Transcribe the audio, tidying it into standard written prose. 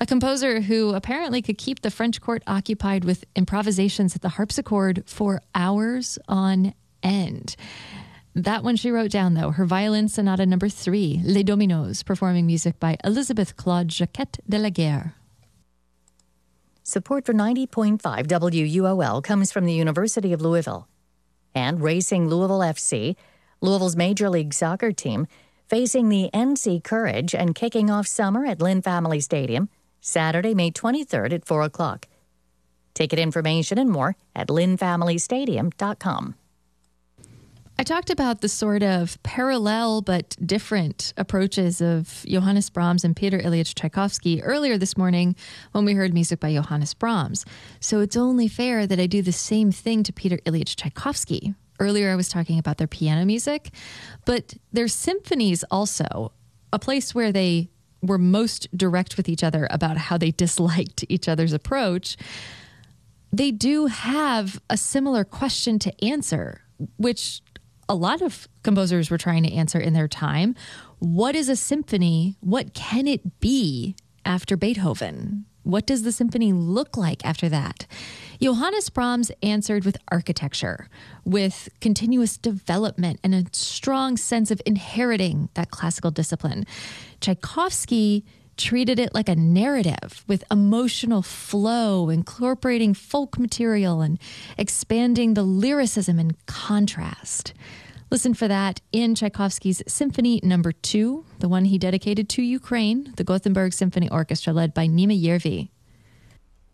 a composer who apparently could keep the French court occupied with improvisations at the harpsichord for hours on end. That one she wrote down, though, her Violin Sonata No. 3, Les Dominos, performing music by Elizabeth Claude Jacquette de la Guerre. Support for 90.5 WUOL comes from the University of Louisville. And Racing Louisville FC, Louisville's Major League Soccer team, facing the NC Courage and kicking off summer at Lynn Family Stadium, Saturday, May 23rd at 4 o'clock. Ticket information and more at lynnfamilystadium.com. I talked about the sort of parallel but different approaches of Johannes Brahms and Peter Ilyich Tchaikovsky earlier this morning when we heard music by Johannes Brahms. So it's only fair that I do the same thing to Peter Ilyich Tchaikovsky. Earlier I was talking about their piano music, but their symphonies also, a place where they were most direct with each other about how they disliked each other's approach. They do have a similar question to answer, which a lot of composers were trying to answer in their time. What is a symphony? What can it be after Beethoven? What does the symphony look like after that? Johannes Brahms answered with architecture, with continuous development and a strong sense of inheriting that classical discipline. Tchaikovsky treated it like a narrative with emotional flow, incorporating folk material and expanding the lyricism and contrast. Listen for that in Tchaikovsky's Symphony No. 2, the one he dedicated to Ukraine, the Gothenburg Symphony Orchestra led by Nima Järvi.